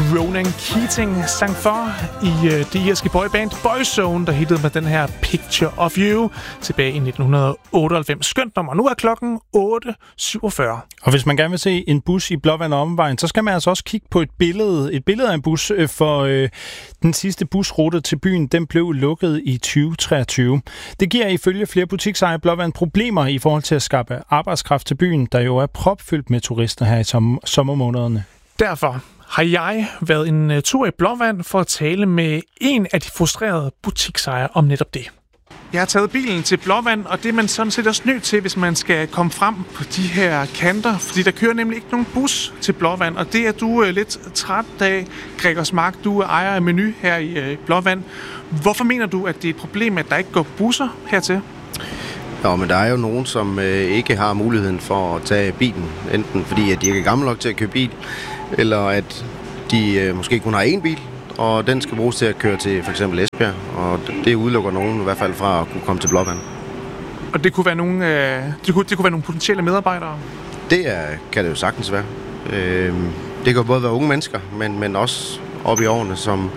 Ronan Keating sang for i det irske boyband Boyzone, der hittede med den her Picture of You tilbage i 1998. Skønt nummer. Nu er klokken 8.47. Og hvis man gerne vil se en bus i Blåvand og omvejen, så skal man altså også kigge på et billede af en bus, for den sidste busrute til byen, den blev lukket i 2023. Det giver ifølge flere butiksejere i Blåvand problemer i forhold til at skaffe arbejdskraft til byen, der jo er propfyldt med turister her i sommermånederne. Derfor har jeg været en tur i Blåvand for at tale med en af de frustrerede butiksejere om netop det. Jeg har taget bilen til Blåvand, og det er man sådan set også nødt til, hvis man skal komme frem på de her kanter, fordi der kører nemlig ikke nogen bus til Blåvand, og det er du lidt træt af, Gregers Mark. Du er ejer af Meny her i Blåvand. Hvorfor mener du, at det er et problem, at der ikke går busser hertil? Ja, men der er jo nogen, som ikke har muligheden for at tage bilen, enten fordi at de ikke er gamle nok til at købe bil, eller at de måske kun har én bil, og den skal bruges til at køre til for eksempel Esbjerg, og det udelukker nogen i hvert fald fra at kunne komme til Blåvand. Og det kunne være nogle, det kunne være nogle potentielle medarbejdere? Kan det jo sagtens være. Det kan både være unge mennesker, men også oppe i årene,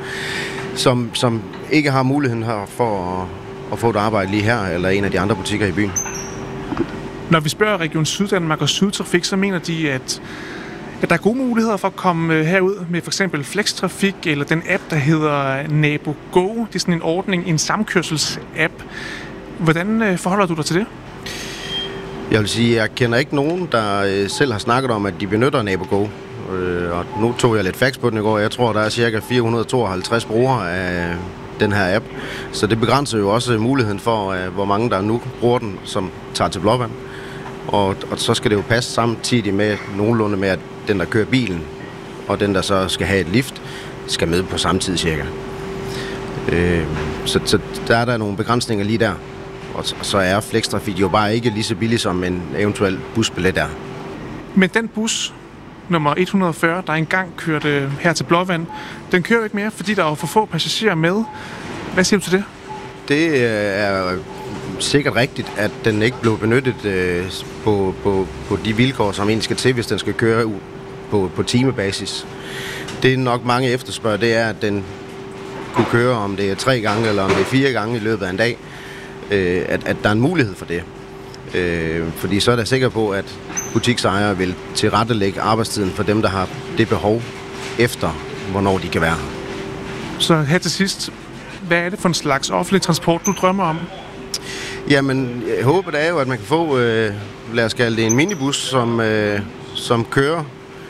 som ikke har muligheden her for at få et arbejde lige her, eller en af de andre butikker i byen. Når vi spørger Region Syddanmark og Sydtrafik, så mener de, at der er gode muligheder for at komme herud med for eksempel Flextrafik, eller den app, der hedder NaboGo. Det er sådan en ordning, en samkørselsapp. Hvordan forholder du dig til det? Jeg vil sige, jeg kender ikke nogen, der selv har snakket om, at de benytter NaboGo. Og nu tog jeg lidt facts på den i går. Jeg tror, der er cirka 452 brugere af den her app. Så det begrænser jo også muligheden for, hvor mange der nu bruger den, som tager til Blåvand. Og så skal det jo passe samtidig med nogenlunde med, at den, der kører bilen, og den, der så skal have et lift, skal med på samme tid cirka. Så der er der nogle begrænsninger lige der. Og så er flextrafik jo bare ikke lige så billig, som en eventuel busbillet er. Men den bus, nummer 140, der engang kørte her til Blåvand, den kører ikke mere, fordi der er for få passagerer med. Hvad siger du til det? Det er sikkert rigtigt, at den ikke blev benyttet på de vilkår, som egentlig skal til, hvis den skal køre på timebasis. Det er nok mange efterspørger, det er, at den kunne køre, om det er 3 gange eller om det er 4 gange i løbet af en dag, at der er en mulighed for det. Fordi så er jeg sikker på, at butiksejere vil tilrettelægge arbejdstiden for dem, der har det behov efter, hvornår de kan være her. Så her til sidst, hvad er det for en slags offentlig transport, du drømmer om? Jamen, jeg håber det er jo, at man kan få, lad os kalde det en minibus, som kører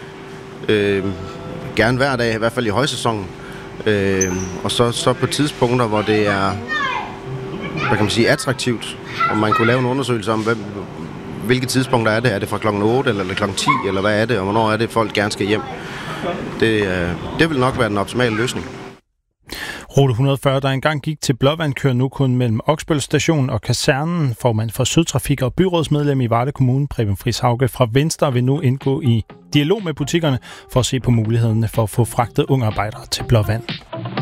gerne hver dag, i hvert fald i højsæsonen. Og så på tidspunkter, hvor det er, hvad kan man sige, attraktivt, og man kunne lave en undersøgelse om, hvilke tidspunkter er det. Er det fra klokken 8 eller klokken 10, eller hvad er det, og hvornår er det, folk gerne skal hjem. Det vil nok være den optimale løsning. Rute 140, der engang gik til Blåvand, kører nu kun mellem Oksbøl Station og Kasernen. Formand for Sydtrafik og byrådsmedlem i Varde Kommune, Preben Friis Hauge fra Venstre, vil nu indgå i dialog med butikkerne for at se på mulighederne for at få fragtet unge arbejdere til Blåvand.